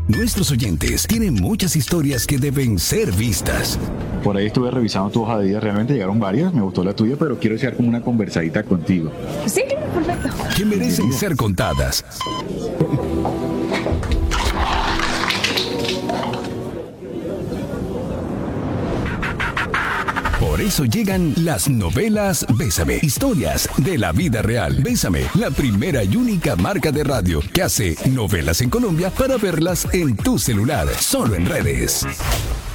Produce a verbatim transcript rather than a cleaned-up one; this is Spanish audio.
Nuestros oyentes tienen muchas historias que deben ser vistas. Por ahí estuve revisando tu hoja de vida, realmente llegaron varias, me gustó la tuya, pero quiero echar como una conversadita contigo. Sí, perfecto. Que merecen ser contadas. Por eso llegan las novelas Bésame, historias de la vida real. Bésame, la primera y única marca de radio que hace novelas en Colombia para verlas en tu celular, solo en redes.